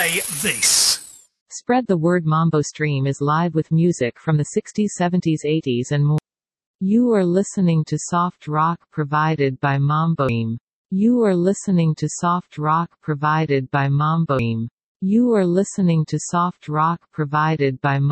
play this. Spread the word. Mambo Stream is live with music from the 60s, 70s, 80s and more. You are listening to soft rock provided by Mambo Stream. You are listening to soft rock provided by Mambo Stream. You are listening to soft rock provided by